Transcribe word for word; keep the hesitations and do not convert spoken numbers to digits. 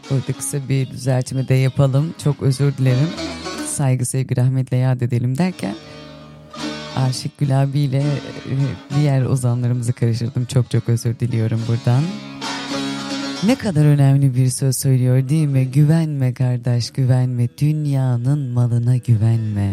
Burada kısa bir düzeltme de yapalım. Çok özür dilerim. Saygı, sevgi, rahmetle yad edelim derken Aşık Gül abiyle diğer ozanlarımızı karıştırdım. Çok çok özür diliyorum buradan. Ne kadar önemli bir söz söylüyor değil mi? Güvenme kardeş, güvenme. Dünyanın malına güvenme.